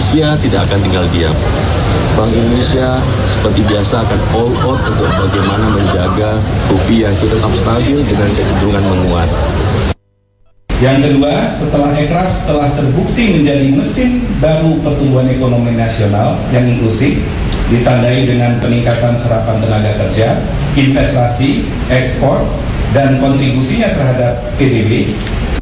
Indonesia tidak akan tinggal diam. Bank Indonesia seperti biasa akan all out untuk bagaimana menjaga rupiah itu tetap stabil dengan kecenderungan menguat. Yang kedua, setelah Ekraf telah terbukti menjadi mesin baru pertumbuhan ekonomi nasional yang inklusif, ditandai dengan peningkatan serapan tenaga kerja, investasi, ekspor, dan kontribusinya terhadap PDB,